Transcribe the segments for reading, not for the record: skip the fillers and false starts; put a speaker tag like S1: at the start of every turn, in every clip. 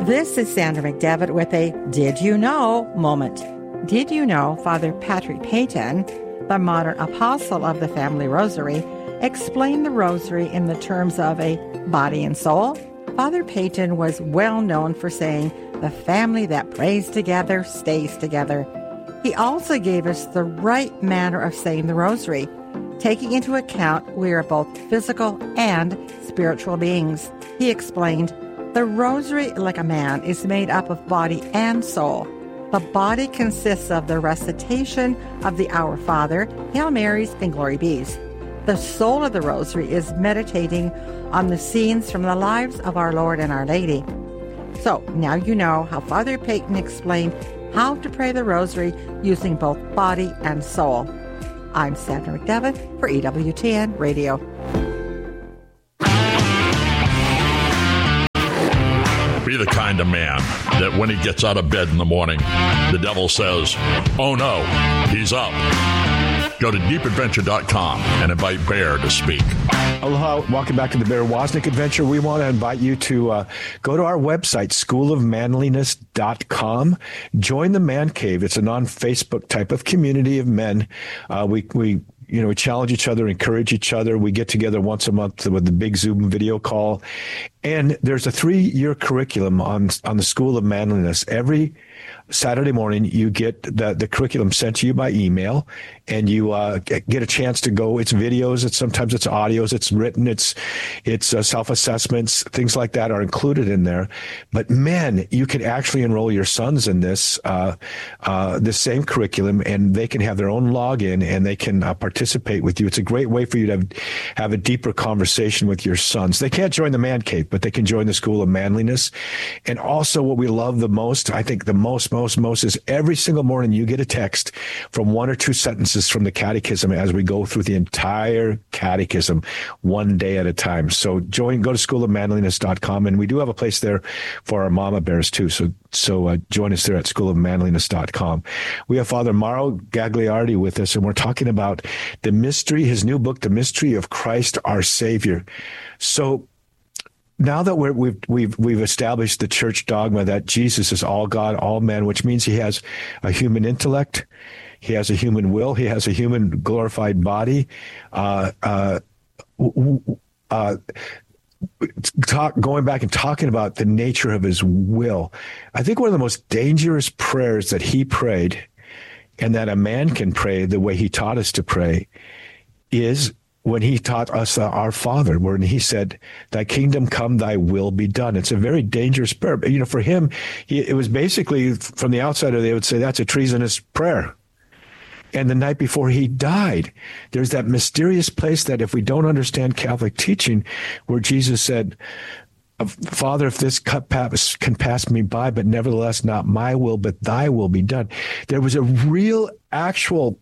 S1: This is Sandra McDevitt with a Did You Know moment. Did you know Father Patrick Peyton, the modern apostle of the Family Rosary, explained the Rosary in the terms of a body and soul? Father Peyton was well known for saying, "The family that prays together stays together." He also gave us the right manner of saying the Rosary, taking into account we are both physical and spiritual beings. He explained, "The Rosary, like a man, is made up of body and soul. The body consists of the recitation of the Our Father, Hail Marys, and Glory Bees. The soul of the Rosary is meditating on the scenes from the lives of our Lord and Our Lady." So now you know how Father Peyton explained how to pray the Rosary using both body and soul. I'm Sandra McDevitt for EWTN Radio.
S2: Be the kind of man that when he gets out of bed in the morning, the devil says, "Oh no, he's up." Go to deepadventure.com and invite Bear to speak.
S3: Aloha, welcome back to the Bear Wozniak Adventure. We want to invite you to go to our website, schoolofmanliness.com. Join the Man Cave. It's a non-Facebook type of community of men. We challenge each other, encourage each other. We get together once a month with the big Zoom video call. And there's a 3-year curriculum on the School of Manliness. Every Saturday morning, you get the curriculum sent to you by email, and you get a chance to go. It's videos, sometimes it's audios, it's written, it's self-assessments, things like that are included in there. But men, you can actually enroll your sons in this same curriculum, and they can have their own login, and they can participate with you. It's a great way for you to have a deeper conversation with your sons. They can't join the Man Cave, but they can join the School of Manliness. And also what we love the most, I think the most is every single morning you get a text from 1 or 2 sentences from the catechism as we go through the entire catechism one day at a time. So go to schoolofmanliness.com, and we do have a place there for our mama bears too. So join us there at schoolofmanliness.com. We have Father Mauro Gagliardi with us, and we're talking about the mystery, his new book, The Mystery of Christ Our Savior. So now that we've established the church dogma that Jesus is all God, all man, which means he has a human intellect, he has a human will, he has a human glorified body. Going back and talking about the nature of his will, I think one of the most dangerous prayers that he prayed, and that a man can pray the way he taught us to pray, is when he taught us our Father, when he said, "Thy kingdom come, thy will be done." It's a very dangerous prayer. But, for him, it was basically, from the outsider, they would say that's a treasonous prayer. And the night before he died, there's that mysterious place that if we don't understand Catholic teaching, where Jesus said, "Father, if this cup can pass me by, but nevertheless not my will, but thy will be done." There was a real, actual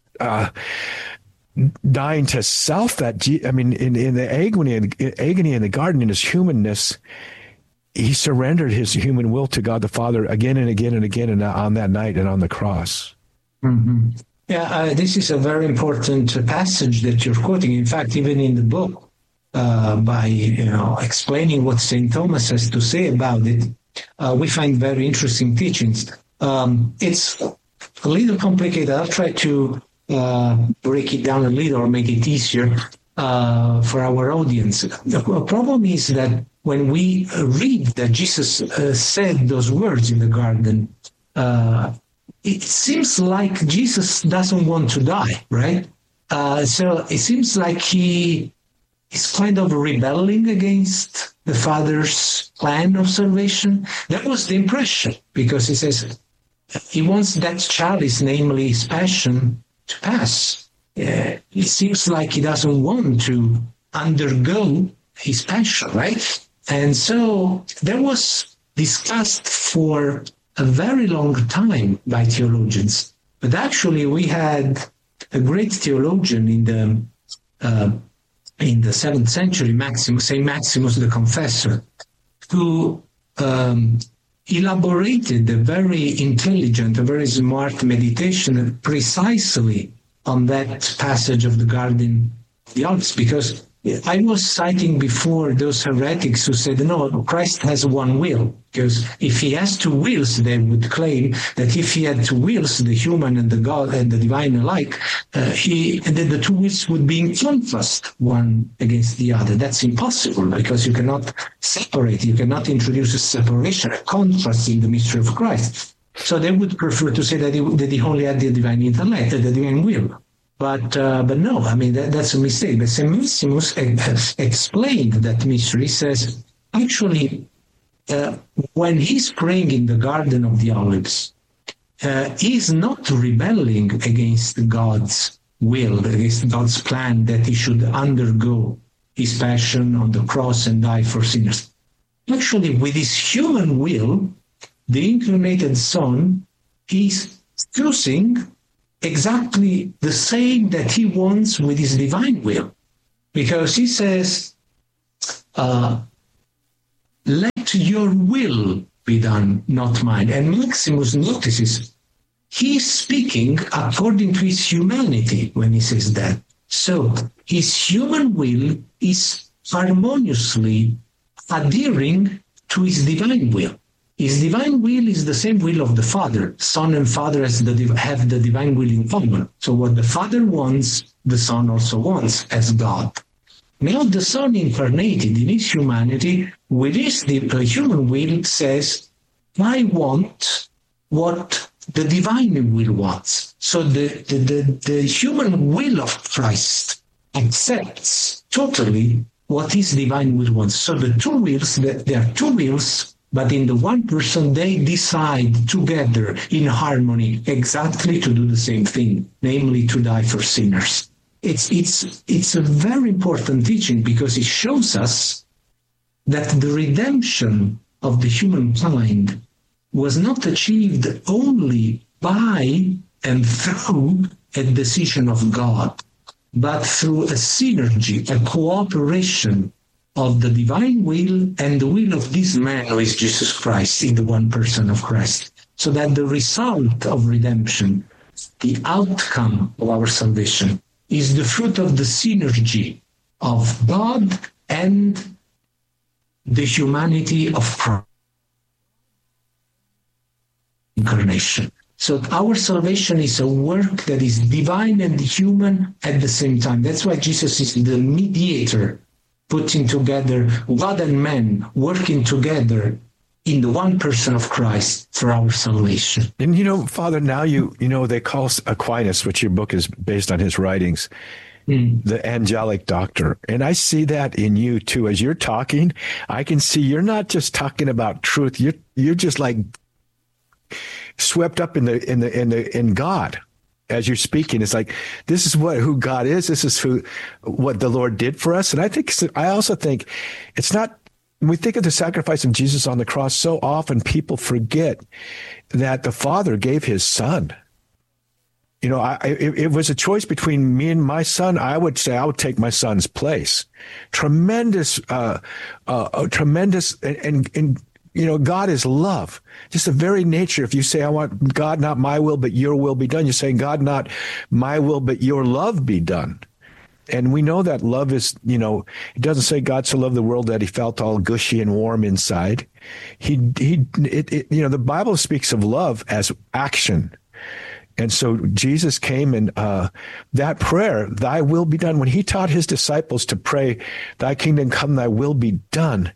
S3: dying to self that, in the agony in the garden, in his humanness, he surrendered his human will to God the Father again and again and again, and on that night and on the cross.
S4: Mm-hmm. Yeah, this is a very important passage that you're quoting. In fact, even in the book, by explaining what St. Thomas has to say about it, we find very interesting teachings. It's a little complicated. I'll try to break it down a little or make it easier for our audience. The problem is that when we read that Jesus said those words in the garden, it seems like Jesus doesn't want to die, right? So it seems like he is kind of rebelling against the Father's plan of salvation. That was the impression, because he says he wants that chalice, namely his passion, to pass. It seems like he doesn't want to undergo his passion, right? And so that was discussed for a very long time by theologians. But actually, we had a great theologian in the 7th century, St. Maximus the Confessor, who elaborated a very intelligent, a very smart meditation precisely on that passage of the Garden of the Olives, because I was citing before those heretics who said, no, Christ has one will, because if he has two wills, they would claim that if he had two wills, the human and the God and the divine alike, the two wills would be in contrast one against the other. That's impossible, because you cannot separate, you cannot introduce a separation, a contrast in the mystery of Christ. So they would prefer to say that he only had the divine intellect, the divine will. But no, I mean, that's a mistake. But St. Maximus explained that mystery, says, actually, when he's praying in the Garden of the Olives, he's not rebelling against God's will, against God's plan that he should undergo his passion on the cross and die for sinners. Actually, with his human will, the incarnated Son is choosing exactly the same that he wants with his divine will. Because he says, let your will be done, not mine. And Maximus notices, he's speaking according to his humanity when he says that. So his human will is harmoniously adhering to his divine will. His divine will is the same will of the Father. Son and Father have the divine will in common. So what the Father wants, the Son also wants as God. Now the Son incarnated in his humanity, with his human will, says, I want what the divine will wants. So the human will of Christ accepts totally what his divine will wants. So the two wills, there are two wills, but in the one person, they decide together in harmony exactly to do the same thing, namely to die for sinners. It's a very important teaching, because it shows us that the redemption of the humankind was not achieved only by and through a decision of God, but through a synergy, a cooperation of the divine will and the will of this man who is Jesus Christ in the one person of Christ. So that the result of redemption, the outcome of our salvation, is the fruit of the synergy of God and the humanity of Christ. Incarnation. So our salvation is a work that is divine and human at the same time. That's why Jesus is the mediator, putting together God and man, working together in the one person of Christ for our salvation.
S3: And Father, now they call Aquinas, which your book is based on his writings, the angelic doctor. And I see that in you too. As you're talking, I can see you're not just talking about truth. You're just like swept up in God. As you're speaking, it's like, this is who God is. This is what the Lord did for us. And I also think it's not, when we think of the sacrifice of Jesus on the cross, so often people forget that the Father gave his Son. It was a choice between me and my son. I would say I would take my son's place. Tremendous, and God is love. Just the very nature. If you say, I want God, not my will, but your will be done, you're saying, God, not my will, but your love be done. And we know that love is, it doesn't say God so loved the world that he felt all gushy and warm inside. The Bible speaks of love as action. And so Jesus came, and that prayer, thy will be done, when he taught his disciples to pray, thy kingdom come, thy will be done,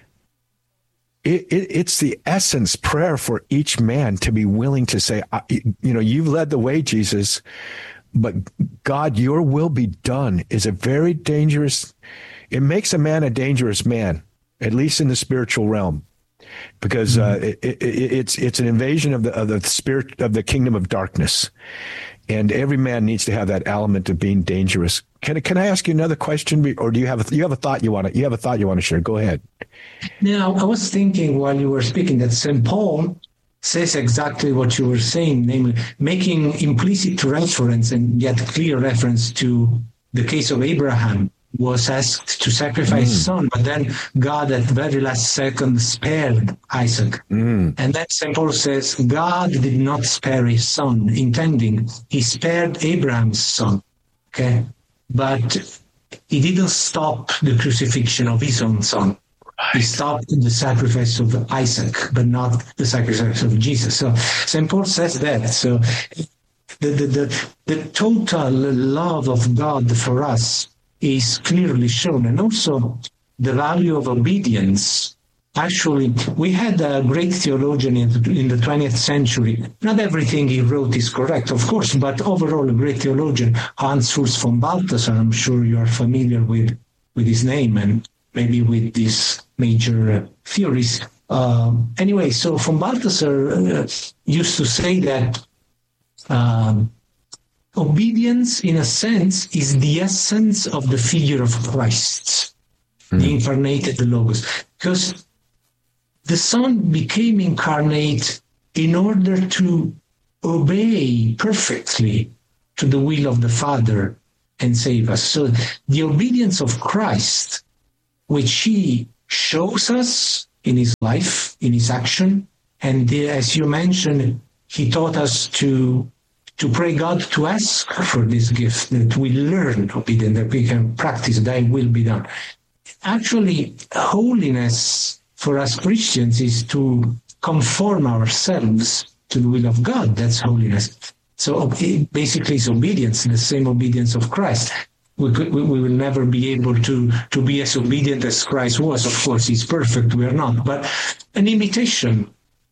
S3: it's the essence prayer for each man to be willing to say, you've led the way, Jesus, but God, your will be done is a very dangerous, it makes a man a dangerous man, at least in the spiritual realm, because it's an invasion of the spirit of the kingdom of darkness. And every man needs to have that element of being dangerous. Can I ask you another question, or do you have a thought you want to share? Go ahead.
S4: Now, I was thinking while you were speaking that St. Paul says exactly what you were saying, namely making implicit reference and yet clear reference to the case of Abraham, was asked to sacrifice his son, but then God at the very last second spared Isaac. And then St. Paul says God did not spare his son, intending he spared Abraham's son. Okay, but he didn't stop the crucifixion of his own son. He stopped the sacrifice of Isaac, but not the sacrifice of Jesus. So St. Paul says that. So the total love of God for us is clearly shown. And also the value of obedience. Actually, we had a great theologian in the 20th century. Not everything he wrote is correct, of course, but overall a great theologian, Hans Urs von Balthasar. I'm sure you are familiar with his name and maybe with these major theories. Anyway, so von Balthasar used to say that obedience, in a sense, is the essence of the figure of Christ, the incarnated Logos. Because the Son became incarnate in order to obey perfectly to the will of the Father and save us. So the obedience of Christ, which he shows us in his life, in his action, and as you mentioned, he taught us to pray God to ask for this gift, that we learn obedience, that we can practice thy will be done. Actually, holiness for us Christians is to conform ourselves to the will of God. That's holiness. So basically it's obedience, the same obedience of Christ. We will never be able to be as obedient as Christ was. Of course, he's perfect. We are not. But an imitation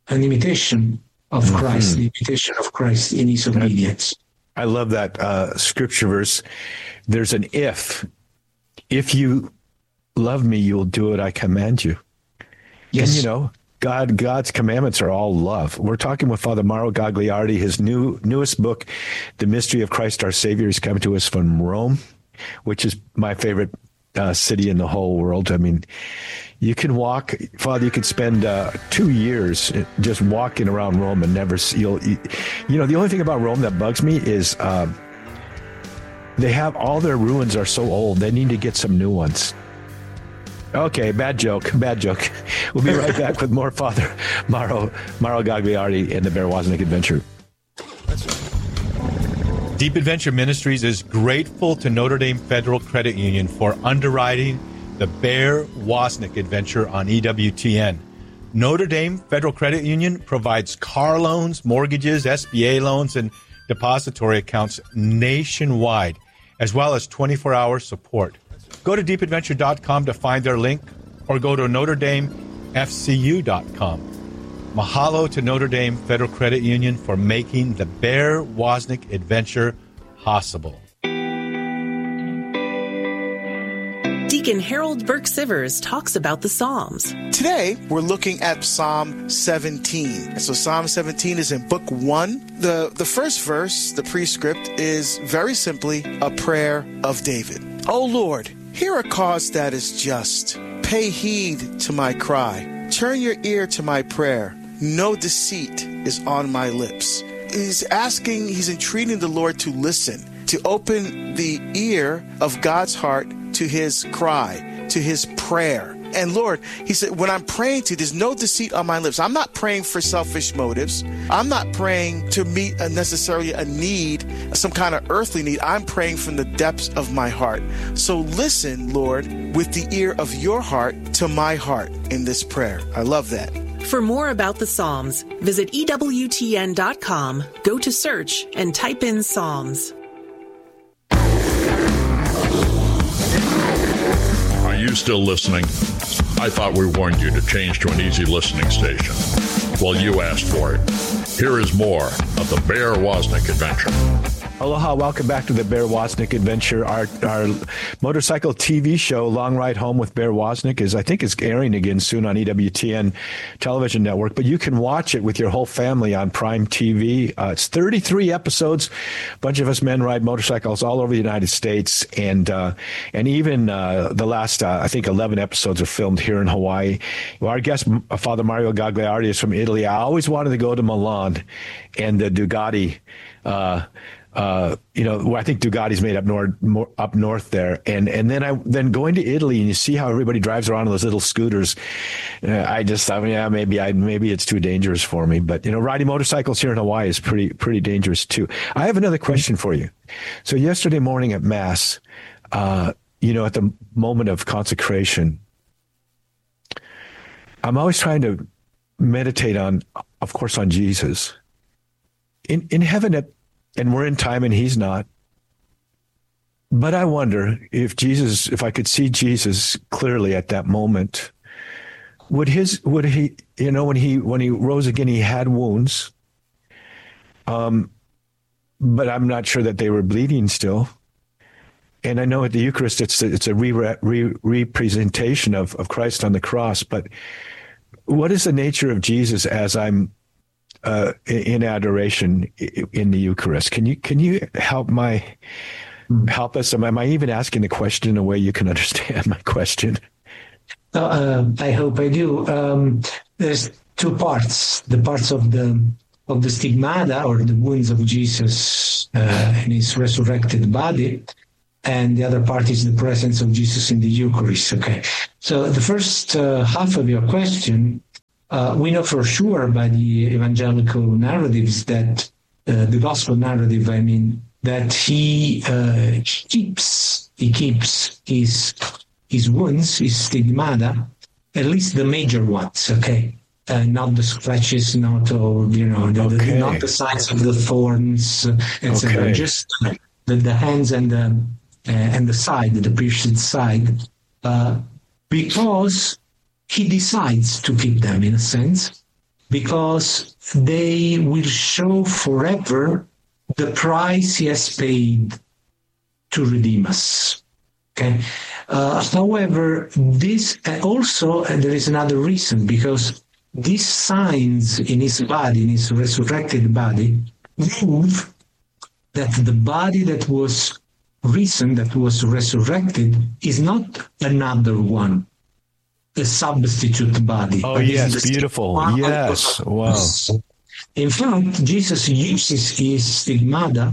S4: of Christ, the imitation of Christ in his obedience.
S3: I love that scripture verse. There's an if. If you love me, you'll do what I command you. Yes. And, God's commandments are all love. We're talking with Father Mauro Gagliardi. His newest book, The Mystery of Christ Our Savior, is coming to us from Rome, which is my favorite city in the whole world. I mean, you can walk, Father, you could spend 2 years just walking around Rome and never see, the only thing about Rome that bugs me is they have all their ruins are so old. They need to get some new ones. Okay, bad joke. We'll be right back with more Father Mauro Gagliardi and the Bear Wozniak Adventure.
S5: Deep Adventure Ministries is grateful to Notre Dame Federal Credit Union for underwriting the Bear Wozniak Adventure on EWTN. Notre Dame Federal Credit Union provides car loans, mortgages, SBA loans, and depository accounts nationwide, as well as 24-hour support. Go to deepadventure.com to find their link, or go to NotreDameFCU.com. Mahalo to Notre Dame Federal Credit Union for making the Bear Wozniak Adventure possible.
S6: Deacon Harold Burke-Sivers talks about the Psalms.
S7: Today, we're looking at Psalm 17. So Psalm 17 is in Book 1. The first verse, the prescript, is very simply a prayer of David. O Lord, hear a cause that is just. Pay heed to my cry. Turn your ear to my prayer. No deceit is on my lips. He's entreating the Lord to listen, to open the ear of God's heart to his cry, to his prayer. And Lord, he said, when I'm praying to you, there's no deceit on my lips. I'm not praying for selfish motives. I'm not praying to meet necessarily a need, some kind of earthly need. I'm praying from the depths of my heart. So listen, Lord, with the ear of your heart to my heart in this prayer. I love that.
S6: For more about the Psalms, visit EWTN.com, go to search, and type in Psalms.
S2: Are you still listening? I thought we warned you to change to an easy listening station. Well, you asked for it. Here is more of the Bear Wozniak Adventure.
S3: Aloha, welcome back to the Bear Wozniak Adventure. Our motorcycle TV show, Long Ride Home with Bear Wozniak, is airing again soon on EWTN television network, but you can watch it with your whole family on Prime TV. It's 33 episodes. A bunch of us men ride motorcycles all over the United States, and even the last, I think, 11 episodes are filmed here in Hawaii. Well, our guest, Father Mauro Gagliardi, is from Italy. I always wanted to go to Milan and the Ducati. I think Ducati's made up north there, and then going to Italy and you see how everybody drives around on those little scooters. I just thought, maybe it's too dangerous for me. But riding motorcycles here in Hawaii is pretty dangerous too. I have another question for you. So yesterday morning at Mass, at the moment of consecration, I'm always trying to meditate on, of course, on Jesus. In heaven, and we're in time and he's not. But I wonder if I could see Jesus clearly at that moment, would he, when he rose again, he had wounds. But I'm not sure that they were bleeding still. And I know at the Eucharist, it's a representation of Christ on the cross. But what is the nature of Jesus as I'm in adoration in the Eucharist? Can you help us? Am I even asking the question in a way you can understand my question?
S4: I hope I do. There's two parts: the parts of the stigmata, or the wounds of Jesus in his resurrected body, and the other part is the presence of Jesus in the Eucharist. Okay, so the first half of your question, we know for sure by the evangelical narratives that the gospel narrative, that he keeps his wounds, his stigmata, at least the major ones. Okay. Not the scratches, not not the signs of the thorns, etc. Okay. Just the hands and the side, the pierced side, because he decides to keep them in a sense, because they will show forever the price he has paid to redeem us. Okay. However, this also, there is another reason, because these signs in his body, in his resurrected body, prove that the body that was risen, that was resurrected, is not another one, a substitute body.
S3: Oh, yes, beautiful. Yes, wow.
S4: In fact, Jesus uses his stigmata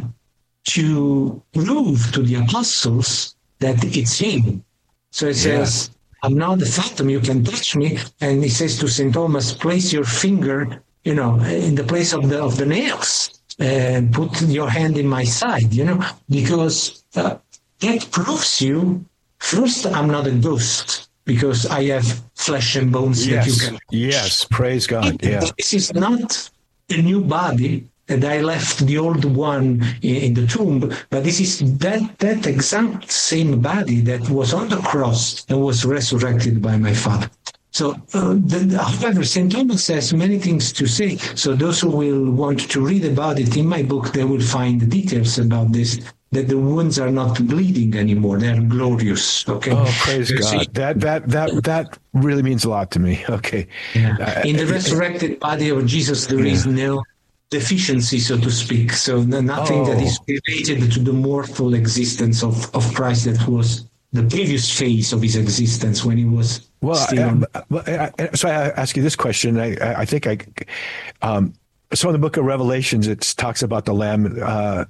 S4: to prove to the apostles that it's him. So it says, I'm not the phantom, you can touch me. And he says to St. Thomas, place your finger, in the place of the nails, and put your hand in my side, because that proves you, first, I'm not a ghost, because I have flesh and bones that you can.
S3: Yes, praise God. Yeah.
S4: This is not a new body, and I left the old one in the tomb, but this is that exact same body that was on the cross and was resurrected by my Father. So, however, St. Thomas has many things to say. So those who will want to read about it in my book, they will find the details about this, that the wounds are not bleeding anymore. They're glorious. Okay.
S3: Oh, praise God. That really means a lot to me. Okay.
S4: Yeah. In the resurrected body of Jesus, there is no deficiency, so to speak. So nothing that is related to the mortal existence of Christ, that was the previous phase of his existence when he was still.
S3: So I ask you this question. I think so in the book of Revelations, it talks about the Lamb, a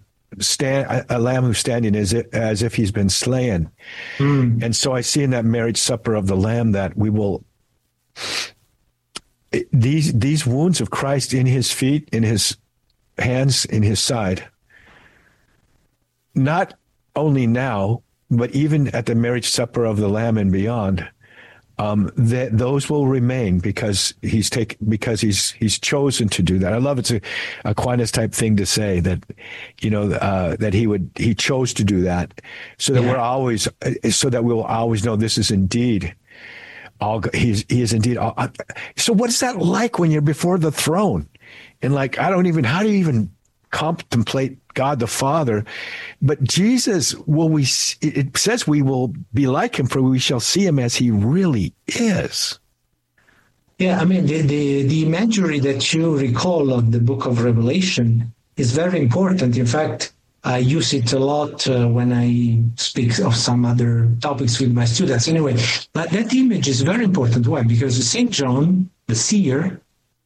S3: lamb who's standing as if he's been slain. And so I see in that marriage supper of the Lamb that we will. These wounds of Christ in his feet, in his hands, in his side, not only now, but even at the marriage supper of the Lamb and beyond, that those will remain because he's chosen to do that. I love it's a Aquinas type thing to say that, that he chose to do that, so that we'll always know this is indeed. He is indeed. So what is that like when you're before the throne? And how do you even contemplate God the Father? But Jesus, it says we will be like him, for we shall see him as he really is.
S4: Yeah, the imagery that you recall of the book of Revelation is very important. In fact, I use it a lot when I speak of some other topics with my students. Anyway, but that image is very important. Why? Because St. John, the seer,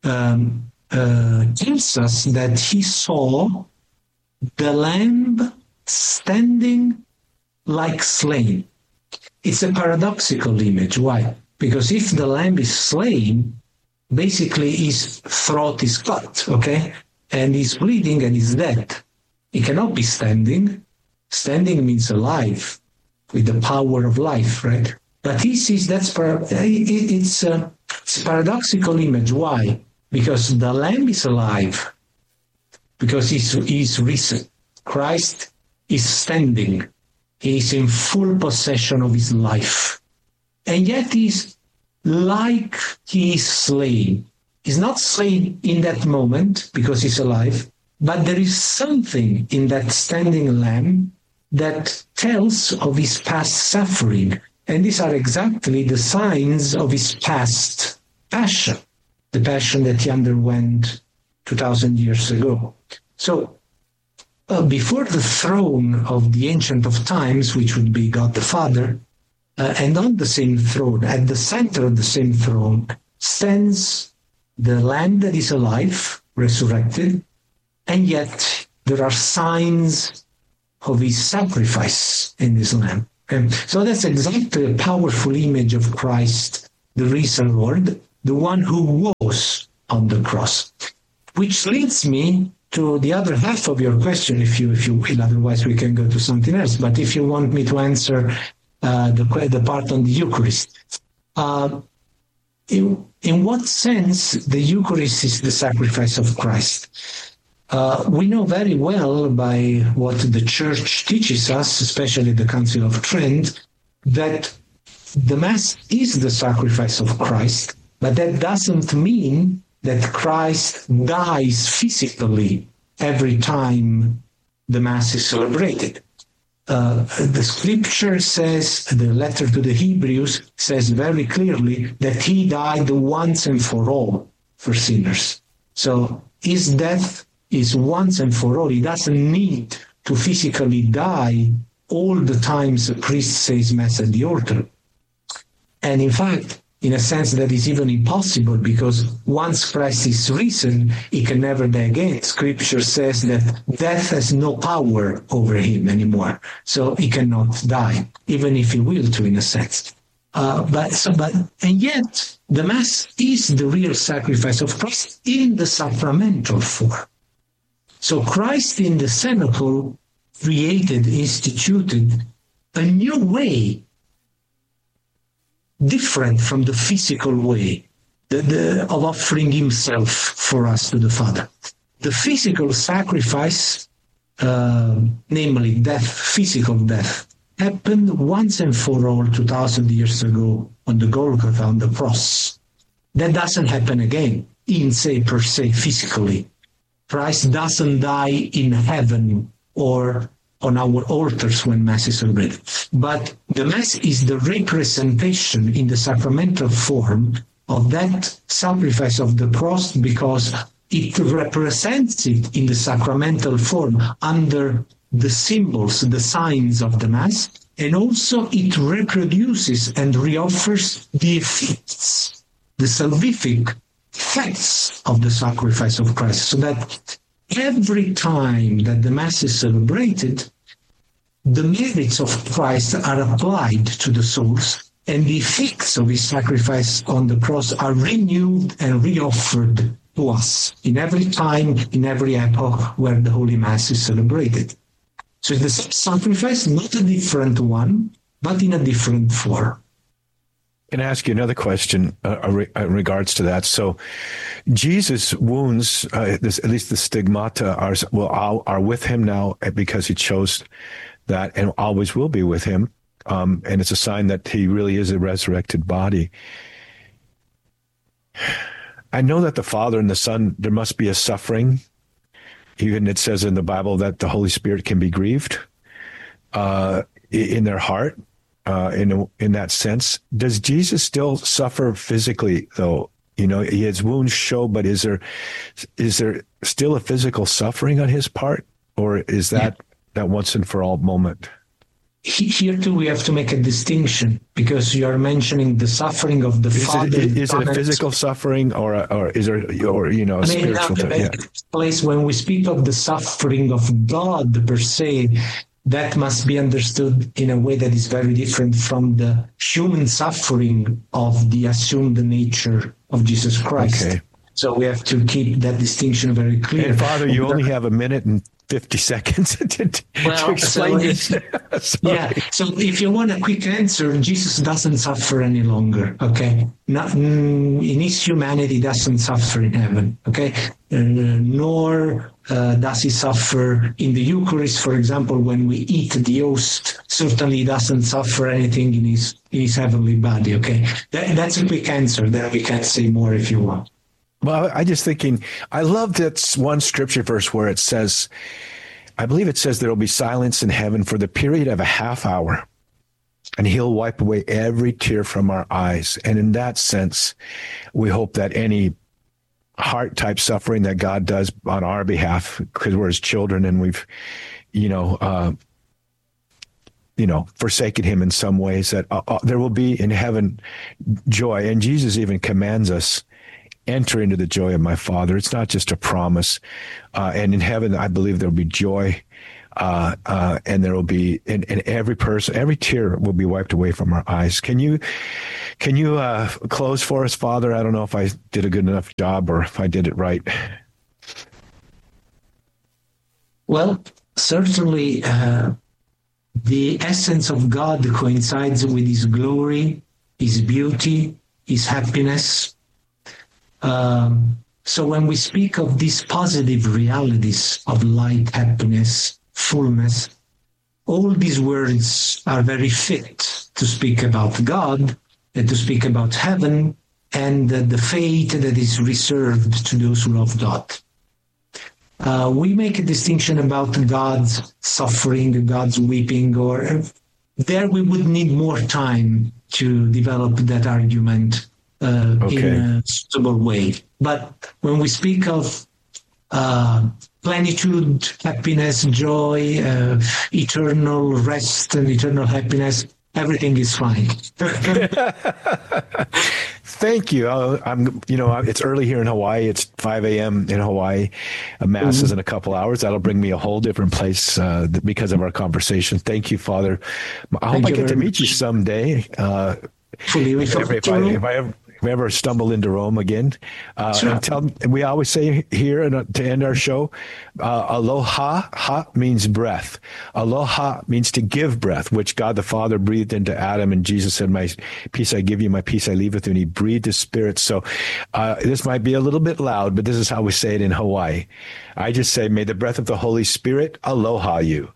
S4: tells us that he saw the Lamb standing like slain. It's a paradoxical image. Why? Because if the Lamb is slain, basically his throat is cut, okay? And he's bleeding and he's dead. He cannot be standing. Standing means alive. with the power of life, right? But he sees it's a paradoxical image. Why? Because the Lamb is alive, because he's risen. Christ is standing. He is in full possession of his life. And yet he's like he is slain. He's not slain in that moment because he's alive, but there is something in that standing Lamb that tells of his past suffering. And these are exactly the signs of his past passion, the passion that he underwent 2,000 years ago. So before the throne of the Ancient of Times, which would be God the Father, and on the same throne, at the center of the same throne, stands the Lamb that is alive, resurrected, and yet there are signs of his sacrifice in this Lamb. And so that's exactly a powerful image of Christ, the risen Lord, the one who was on the cross. Which leads me to the other half of your question, if you will. Otherwise, we can go to something else. But if you want me to answer the part on the Eucharist, in what sense the Eucharist is the sacrifice of Christ? We know very well by what the Church teaches us, especially the Council of Trent, that the Mass is the sacrifice of Christ, but that doesn't mean that Christ dies physically every time the Mass is celebrated. The Scripture says, the letter to the Hebrews says very clearly that he died once and for all for sinners. So his death is once and for all. He doesn't need to physically die all the times a priest says Mass at the altar. And in fact, in a sense that is even impossible, because once Christ is risen, he can never die again. Scripture says that death has no power over him anymore. So he cannot die, even if he will to, in a sense. And yet, the Mass is the real sacrifice of Christ in the sacramental form. So Christ in the cenacle instituted a new way, different from the physical way of offering himself for us to the Father. The physical sacrifice, namely death, physical death, happened once and for all 2,000 years ago on the Golgotha, on the cross. That doesn't happen again, per se, physically. Christ doesn't die in heaven or on our altars when Mass is celebrated. But the Mass is the representation in the sacramental form of that sacrifice of the cross, because it represents it in the sacramental form under the symbols, the signs of the Mass, and also it reproduces and reoffers the effects, the salvific effects of the sacrifice of Christ, so that every time that the Mass is celebrated, the merits of Christ are applied to the souls, and the effects of his sacrifice on the cross are renewed and reoffered to us in every time, in every epoch where the Holy Mass is celebrated. So it's the sacrifice, not a different one, but in a different form.
S3: Can I ask you another question in regards to that? So Jesus' wounds, at least the stigmata, are with him now because he chose that and always will be with him. And it's a sign that he really is a resurrected body. I know that the Father and the Son, there must be a suffering. Even it says in the Bible that the Holy Spirit can be grieved in their heart. In that sense, does Jesus still suffer physically, though? You know, his wounds show, but is there still a physical suffering on his part, or is that once and for all moment?
S4: Here too, we have to make a distinction, because you are mentioning the suffering of the Father.
S3: Is it a physical suffering, or is there, a spiritual thing?
S4: Place when we speak of the suffering of God per se, that must be understood in a way that is very different from the human suffering of the assumed nature of Jesus Christ. Okay. So we have to keep that distinction very clear.
S3: And Father, you only have a minute and 50 seconds to explain this.
S4: Yeah. So if you want a quick answer, Jesus doesn't suffer any longer. Okay. In his humanity, doesn't suffer in heaven. Okay. Nor does he suffer in the Eucharist, for example, when we eat the host. Certainly, he doesn't suffer anything in his heavenly body. Okay. That's a quick answer. Then we can say more if you want.
S3: Well, I just thinking, I love that one scripture verse where it says, I believe it says there will be silence in heaven for the period of a half hour, and he'll wipe away every tear from our eyes. And in that sense, we hope that any heart type suffering that God does on our behalf, because we're his children and we've, forsaken him in some ways, that there will be in heaven joy. And Jesus even commands us, enter into the joy of my Father. It's not just a promise. And in heaven, I believe there will be joy. And there will be, and every person, every tear will be wiped away from our eyes. Can you close for us, Father? I don't know if I did a good enough job or if I did it right.
S4: Well, certainly the essence of God coincides with his glory, his beauty, his happiness. So when we speak of these positive realities of light, happiness, fullness, all these words are very fit to speak about God and to speak about heaven and the fate that is reserved to those who love God. We make a distinction about God's suffering, God's weeping, or there we would need more time to develop that argument in a suitable way. But when we speak of plenitude, happiness, joy, eternal rest and eternal happiness, everything is fine.
S3: Thank you. It's early here in Hawaii. It's 5 a.m. in Hawaii. Mass is in a couple hours. That'll bring me a whole different place because of our conversation. Thank you, Father. I hope I get to meet you someday. If I ever stumble into Rome again, sure. We always say here to end our show, aloha, ha means breath. Aloha means to give breath, which God the Father breathed into Adam, and Jesus said, my peace I give you, my peace I leave with you, and he breathed his spirit. So this might be a little bit loud, but this is how we say it in Hawaii. I just say, may the breath of the Holy Spirit aloha you.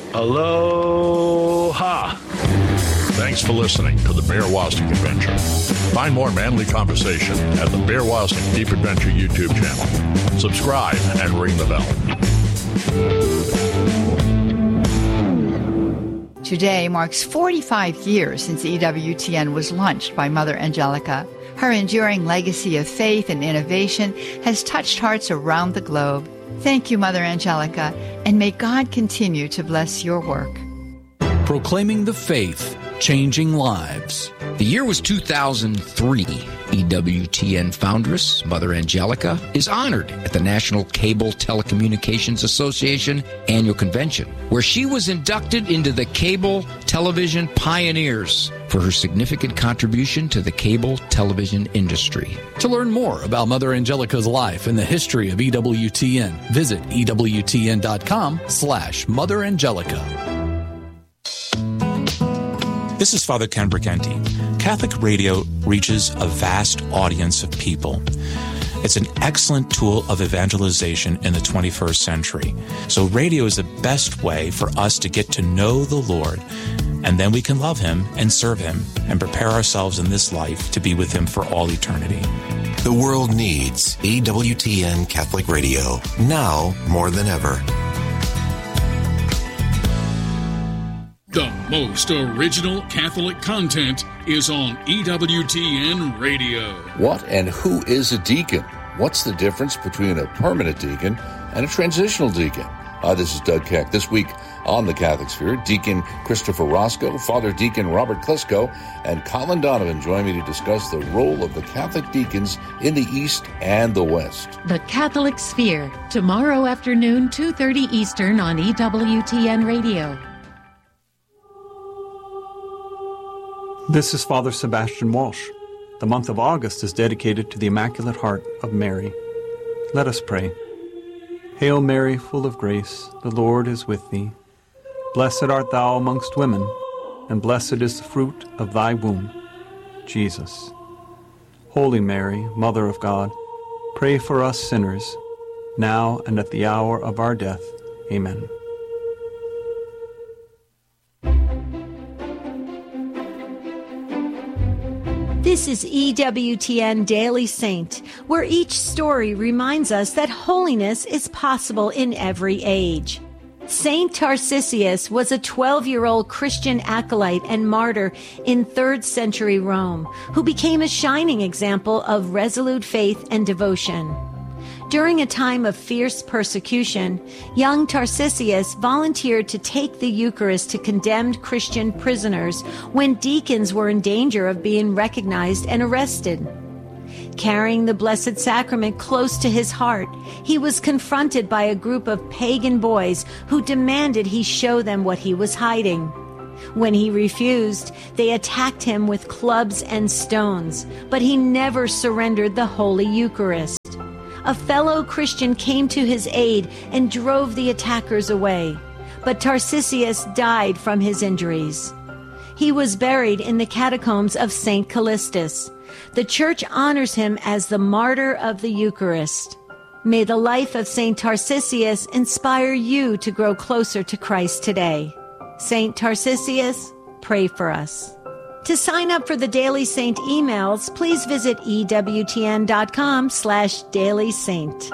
S3: Aloha.
S2: Thanks for listening to the Bear Wozniak Adventure. Find more manly conversation at the Bear Wozniak Deep Adventure YouTube channel. Subscribe and ring the bell.
S8: Today marks 45 years since EWTN was launched by Mother Angelica. Her enduring legacy of faith and innovation has touched hearts around the globe. Thank you, Mother Angelica, and may God continue to bless your work.
S9: Proclaiming the faith, changing lives. The year was 2003. EWTN foundress, Mother Angelica, is honored at the National Cable Telecommunications Association annual convention, where she was inducted into the Cable Television Pioneers for her significant contribution to the cable television industry.
S10: To learn more about Mother Angelica's life and the history of EWTN, visit EWTN.com/Mother Angelica.
S11: This is Father Ken Briganti. Catholic radio reaches a vast audience of people. It's an excellent tool of evangelization in the 21st century. So radio is the best way for us to get to know the Lord, and then we can love him and serve him and prepare ourselves in this life to be with him for all eternity.
S12: The world needs EWTN Catholic Radio, now more than ever.
S13: The most original Catholic content is on EWTN Radio.
S14: What and who is a deacon? What's the difference between a permanent deacon and a transitional deacon? This is Doug Keck. This week on the Catholic Sphere, Deacon Christopher Roscoe, Father Deacon Robert Klisko, and Colin Donovan join me to discuss the role of the Catholic deacons in the East and the West.
S15: The Catholic Sphere, tomorrow afternoon, 2:30 Eastern on EWTN Radio.
S16: This is Father Sebastian Walsh. The month of August is dedicated to the Immaculate Heart of Mary. Let us pray. Hail Mary, full of grace, the Lord is with thee. Blessed art thou amongst women, and blessed is the fruit of thy womb, Jesus. Holy Mary, Mother of God, pray for us sinners, now and at the hour of our death. Amen.
S17: This is EWTN Daily Saint, where each story reminds us that holiness is possible in every age. Saint Tarcisius was a 12-year-old Christian acolyte and martyr in 3rd century Rome, who became a shining example of resolute faith and devotion. During a time of fierce persecution, young Tarcisius volunteered to take the Eucharist to condemned Christian prisoners when deacons were in danger of being recognized and arrested. Carrying the Blessed Sacrament close to his heart, he was confronted by a group of pagan boys who demanded he show them what he was hiding. When he refused, they attacked him with clubs and stones, but he never surrendered the Holy Eucharist. A fellow Christian came to his aid and drove the attackers away, but Tarcisius died from his injuries. He was buried in the catacombs of St. Callistus. The Church honors him as the martyr of the Eucharist. May the life of St. Tarcisius inspire you to grow closer to Christ today. St. Tarcisius, pray for us. To sign up for the Daily Saint emails, please visit EWTN.com/dailysaint.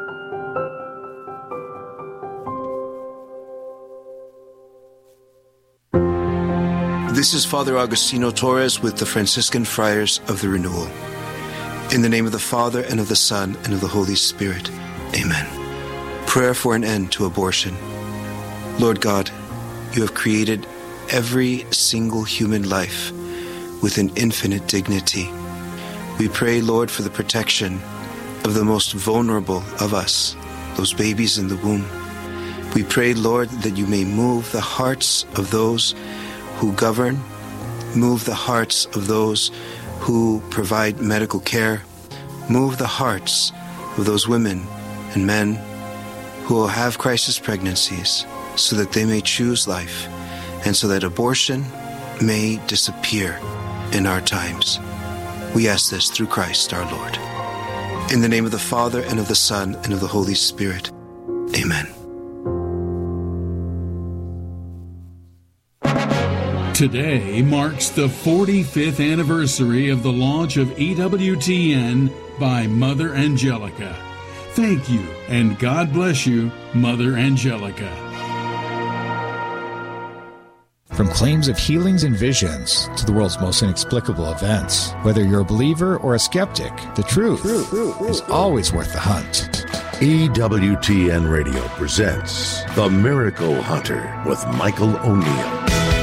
S18: This is Father Agustino Torres with the Franciscan Friars of the Renewal. In the name of the Father, and of the Son, and of the Holy Spirit. Amen. Prayer for an end to abortion. Lord God, you have created every single human life with an infinite dignity. We pray, Lord, for the protection of the most vulnerable of us, those babies in the womb. We pray, Lord, that you may move the hearts of those who govern, move the hearts of those who provide medical care, move the hearts of those women and men who will have crisis pregnancies so that they may choose life and so that abortion may disappear in our times. We ask this through Christ our Lord. In the name of the Father, and of the Son, and of the Holy Spirit. Amen.
S13: Today marks the 45th anniversary of the launch of EWTN by Mother Angelica. Thank you, and God bless you, Mother Angelica.
S19: From claims of healings and visions to the world's most inexplicable events, whether you're a believer or a skeptic, the truth is always worth the hunt.
S20: EWTN Radio presents The Miracle Hunter with Michael O'Neill.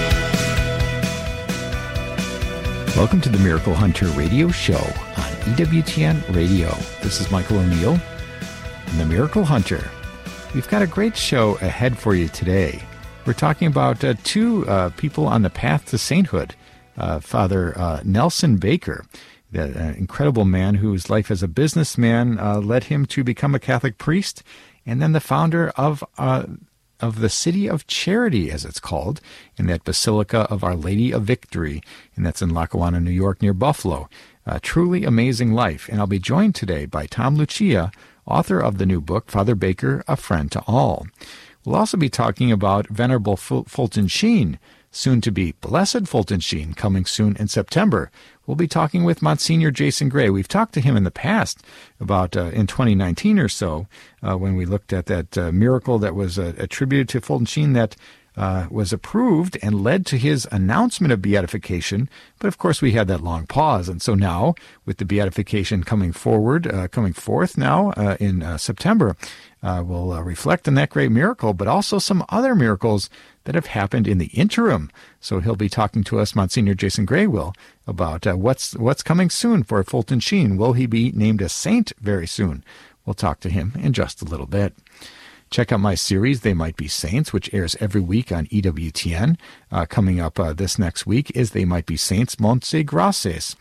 S19: Welcome to the Miracle Hunter Radio Show on EWTN Radio. This is Michael O'Neill and the Miracle Hunter. We've got a great show ahead for you today. We're talking about two people on the path to sainthood. Father Nelson Baker, the incredible man whose life as a businessman led him to become a Catholic priest, and then the founder of the City of Charity, as it's called, in that Basilica of Our Lady of Victory, and that's in Lackawanna, New York, near Buffalo. A truly amazing life. And I'll be joined today by Tom Lucia, author of the new book, Father Baker, A Friend to All. We'll also be talking about Venerable Fulton Sheen, soon to be Blessed Fulton Sheen, coming soon in September. We'll be talking with Monsignor Jason Gray. We've talked to him in the past about in 2019 or so, when we looked at that miracle that was attributed to Fulton Sheen that was approved and led to his announcement of beatification. But of course, we had that long pause. And so now, with the beatification coming forth now in September, we'll reflect on that great miracle, but also some other miracles that have happened in the interim. So he'll be talking to us, Monsignor Jason Gray will, about what's coming soon for Fulton Sheen. Will he be named a saint very soon? We'll talk to him in just a little bit. Check out my series, They Might Be Saints, which airs every week on EWTN. Coming up this next week is They Might Be Saints Montse Graces.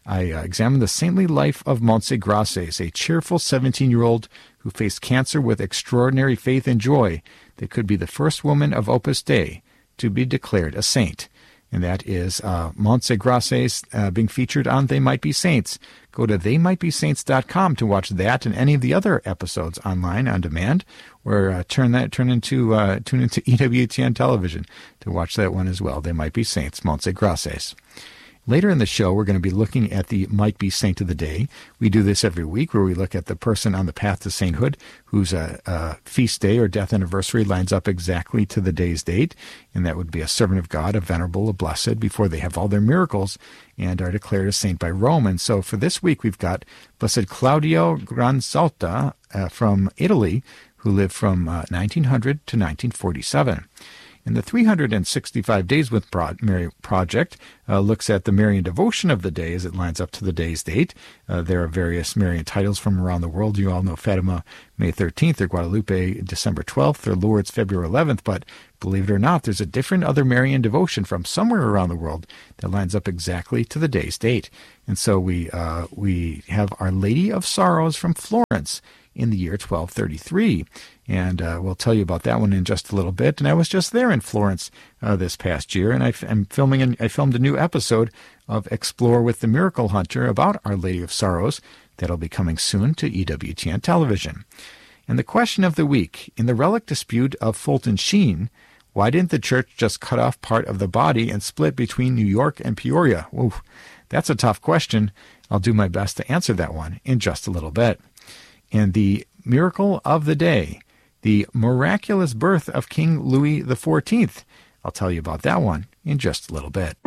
S19: I examined the saintly life of Montse Grasses, a cheerful 17-year-old who faced cancer with extraordinary faith and joy that could be the first woman of Opus Dei to be declared a saint. And that is Montse Grasses being featured on They Might Be Saints. Go to theymightbesaints.com to watch that and any of the other episodes online on demand, or tune into EWTN television to watch that one as well. They Might Be Saints, Montse Grasses. Later in the show, we're going to be looking at the Might Be Saint of the Day. We do this every week, where we look at the person on the path to sainthood whose feast day or death anniversary lines up exactly to the day's date, and that would be a servant of God, a venerable, a blessed, before they have all their miracles and are declared a saint by Rome. And so for this week, we've got Blessed Claudio Gransalta from Italy, who lived from 1900 to 1947. And the 365 Days with Mary project looks at the Marian devotion of the day as it lines up to the day's date. There are various Marian titles from around the world. You all know Fatima, May 13th, or Guadalupe, December 12th, or Lourdes, February 11th. But believe it or not, there's a different other Marian devotion from somewhere around the world that lines up exactly to the day's date. And so we have Our Lady of Sorrows from Florence in the year 1233. And we'll tell you about that one in just a little bit. And I was just there in Florence this past year, and I filmed a new episode of Explore with the Miracle Hunter about Our Lady of Sorrows. That'll be coming soon to EWTN television. And the question of the week: in the relic dispute of Fulton Sheen, why didn't the church just cut off part of the body and split between New York and Peoria? Ooh, that's a tough question. I'll do my best to answer that one in just a little bit. And the miracle of the day: the miraculous birth of King Louis XIV. I'll tell you about that one in just a little bit.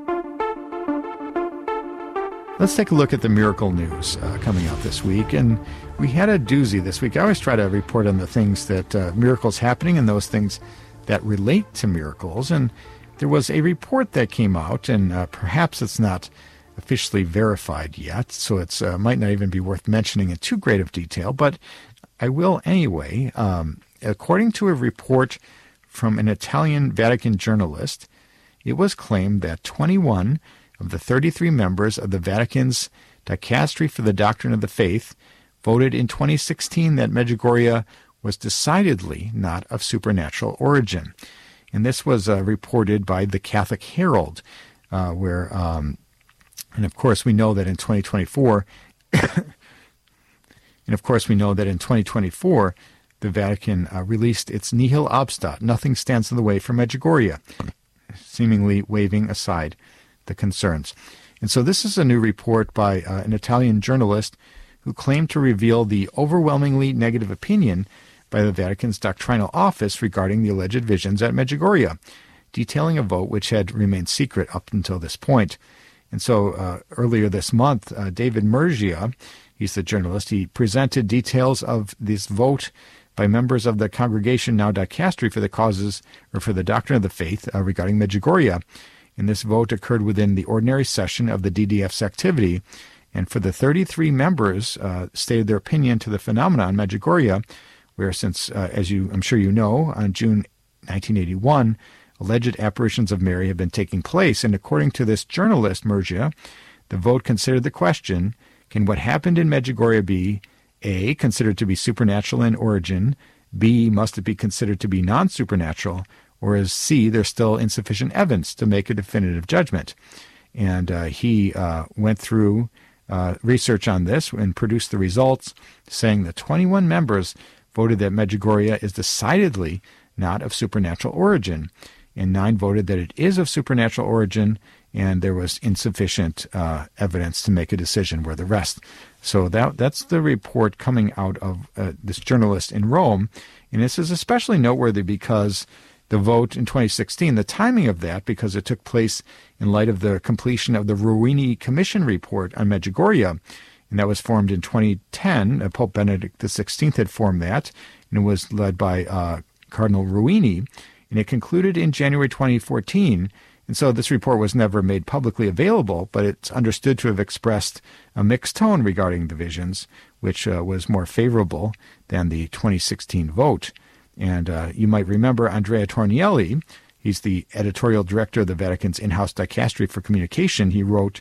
S19: Let's take a look at the miracle news coming out this week. And we had a doozy this week. I always try to report on the things that miracles happening and those things that relate to miracles. And there was a report that came out, and perhaps it's not officially verified yet, so it might not even be worth mentioning in too great of detail, but I will anyway. According to a report from an Italian Vatican journalist, it was claimed that 21 of the 33 members of the Vatican's Dicastery for the Doctrine of the Faith voted in 2016 that Medjugorje was decidedly not of supernatural origin. And this was reported by the Catholic Herald, where, and of course we know that in 2024, the Vatican released its Nihil Obstat, nothing stands in the way for Medjugorje, seemingly waving aside the concerns. And so this is a new report by an Italian journalist who claimed to reveal the overwhelmingly negative opinion by the Vatican's doctrinal office regarding the alleged visions at Medjugorje, detailing a vote which had remained secret up until this point. And so earlier this month, David Murgia, he's the journalist, he presented details of this vote by members of the Congregation Now Dicastery for the Causes, or for the Doctrine of the Faith, regarding Medjugorje. And this vote occurred within the ordinary session of the DDF's activity. And for the 33 members stated their opinion to the phenomena in Medjugorje, where since, as I'm sure you know, on June 1981, alleged apparitions of Mary have been taking place. And according to this journalist, Murgia, the vote considered the question: can what happened in Medjugorje be A, considered to be supernatural in origin, B, must it be considered to be non-supernatural, or is C, there's still insufficient evidence to make a definitive judgment? And he went through research on this and produced the results, saying that 21 members voted that Medjugorje is decidedly not of supernatural origin, and 9 voted that it is of supernatural origin, and there was insufficient evidence to make a decision, where the rest. So that's the report coming out of this journalist in Rome. And this is especially noteworthy because the vote in 2016, the timing of that, because it took place in light of the completion of the Ruini Commission report on Medjugorje, and that was formed in 2010. Pope Benedict XVI had formed that, and it was led by Cardinal Ruini, and it concluded in January 2014. And so this report was never made publicly available, but it's understood to have expressed a mixed tone regarding the visions, which was more favorable than the 2016 vote. And you might remember Andrea Tornielli. He's the editorial director of the Vatican's in-house dicastery for communication. He wrote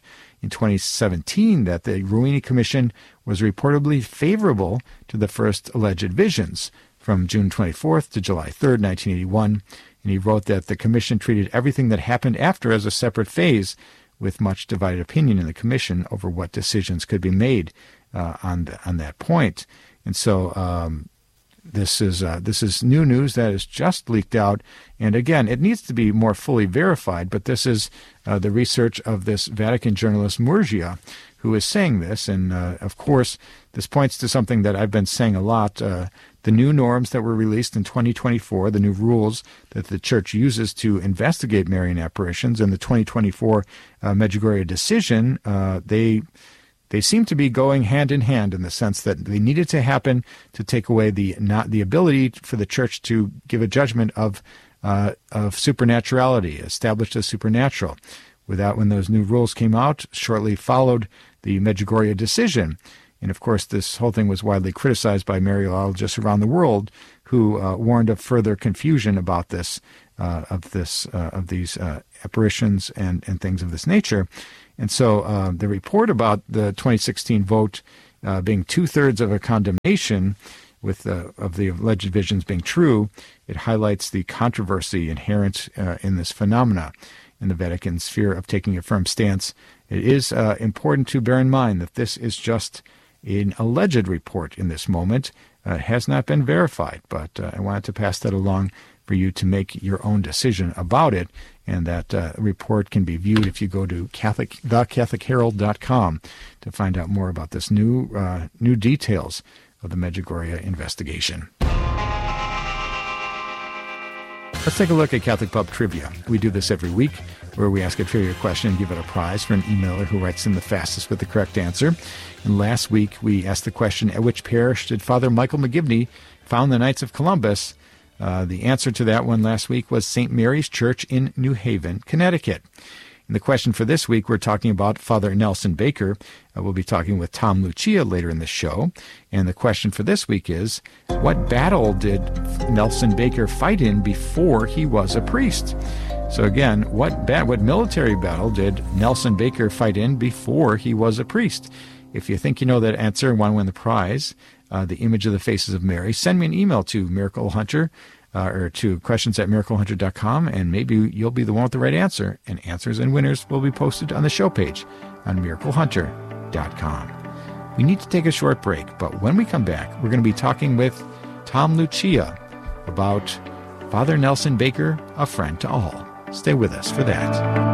S19: in 2017 that the Ruini Commission was reportedly favorable to the first alleged visions from June 24th to July 3rd, 1981. And he wrote that the commission treated everything that happened after as a separate phase, with much divided opinion in the commission over what decisions could be made on that point. And so this is new news that is just leaked out. And again, it needs to be more fully verified, but this is the research of this Vatican journalist Murgia, who is saying this. And of course, this points to something that I've been saying a lot. The new norms that were released in 2024, the new rules that the Church uses to investigate Marian apparitions, and the 2024 Medjugorje decision, they seem to be going hand in hand in the sense that they needed to happen to take away the ability for the Church to give a judgment of supernaturality, established as supernatural. When those new rules came out, shortly followed the Medjugorje decision. And of course, this whole thing was widely criticized by Mariologists around the world, who warned of further confusion about this, of these apparitions and things of this nature. And so the report about the 2016 vote being 2/3 of a condemnation of the alleged visions being true, it highlights the controversy inherent in this phenomena in the Vatican sphere of taking a firm stance. It is important to bear in mind that this is just an alleged report in this moment. It has not been verified, but I wanted to pass that along for you to make your own decision about it. And that report can be viewed if you go to thecatholicherald.com to find out more about this new details of the Medjugorje investigation. Let's take a look at Catholic Pub Trivia. We do this every week, where we ask a trivia question and give it a prize for an emailer who writes in the fastest with the correct answer. And last week, we asked the question, at which parish did Father Michael McGivney found the Knights of Columbus? The answer to that one last week was St. Mary's Church in New Haven, Connecticut. And the question for this week, we're talking about Father Nelson Baker. We'll be talking with Tom Lucia later in the show. And the question for this week is, what battle did Nelson Baker fight in before he was a priest? So again, what military battle did Nelson Baker fight in before he was a priest? If you think you know that answer and want to win the prize, the image of the faces of Mary, send me an email to Miracle Hunter or to questions@miraclehunter.com, and maybe you'll be the one with the right answer, and answers and winners will be posted on the show page on miraclehunter.com. We need to take a short break, but when we come back, we're going to be talking with Tom Lucia about Father Nelson Baker, a friend to all. Stay with us for that.